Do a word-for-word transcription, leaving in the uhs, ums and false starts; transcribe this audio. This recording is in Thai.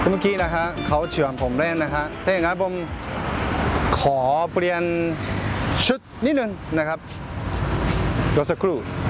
เมื่อกี้นะฮะเขาชวนผมเล่นนะฮะแต่อย่างนั้นผมขอเปลี่ยนชุดนิดนึงนะครับรอสักครู่